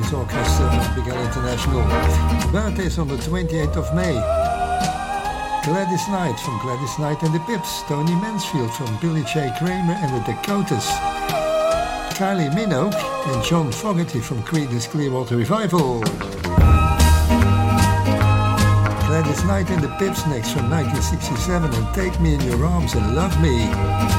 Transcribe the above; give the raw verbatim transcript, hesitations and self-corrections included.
Jazz Orchestra, Big L International. Birthdays on the twenty-eighth of May. Gladys Knight from Gladys Knight and the Pips. Tony Mansfield from Billy J. Kramer and the Dakotas. Kylie Minogue and John Fogerty from Creedence Clearwater Revival. Gladys Knight and the Pips next from nineteen sixty-seven and Take Me in Your Arms and Love Me.